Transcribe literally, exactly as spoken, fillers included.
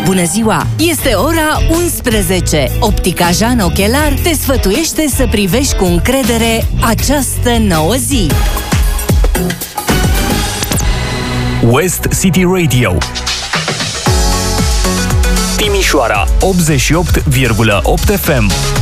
Bună ziua! Este ora unsprezece. Optica Jean Ochelar te sfătuiește să privești cu încredere această nouă zi. West City Radio Timișoara optzeci și opt virgulă opt F M.